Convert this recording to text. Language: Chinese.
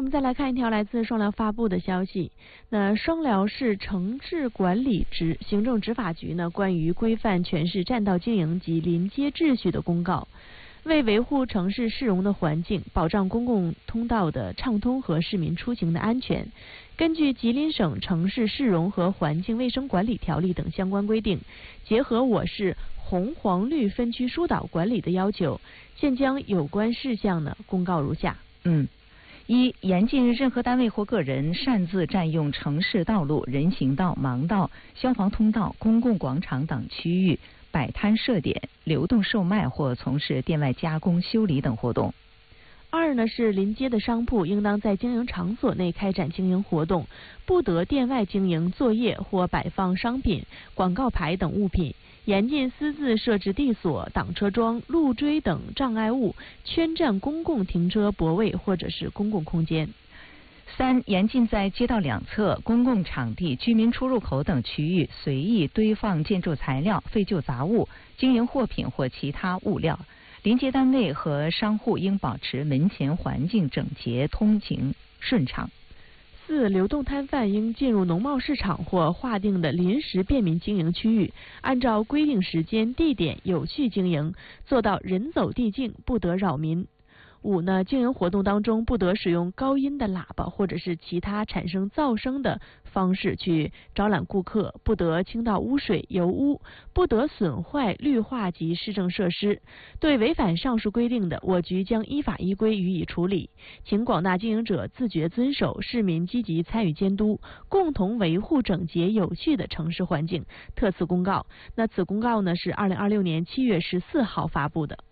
我们再来看一条来自双辽发布的消息。那双辽市城市管理行政执法局呢关于规范全市占道经营及临街秩序的公告，为维护城市市容的环境，保障公共通道的畅通和市民出行的安全，根据吉林省城市市容和环境卫生管理条例等相关规定，结合我市红黄绿分区疏导管理的要求，现将有关事项呢公告如下。 一、严禁任何单位或个人擅自占用城市道路、人行道、盲道、消防通道、公共广场等区域摆摊设点、流动售卖或从事店外加工、修理等活动。 二呢是临街的商铺应当在经营场所内开展经营活动，不得店外经营作业或摆放商品、广告牌等物品，严禁私自设置地锁、挡车桩、路锥等障碍物，圈占公共停车泊位或者是公共空间。 三、严禁在街道两侧、公共场地、居民出入口等区域随意堆放建筑材料、废旧杂物、经营货品或其他物料。临街单位和商户应保持门前环境整洁、通行顺畅。 四、流动摊贩应进入农贸市场或划定的临时便民经营区域，按照规定时间、地点有序经营，做到人走地静，不得扰民。五呢，经营活动当中不得使用高音的喇叭或者是其他产生噪声的方式去招揽顾客，不得倾倒污水、油污，不得损坏绿化及市政设施。对违反上述规定的，我局将依法依规予以处理。请广大经营者自觉遵守，市民积极参与监督，共同维护整洁有序的城市环境。特此公告。那此公告呢是2026年7月14号发布的。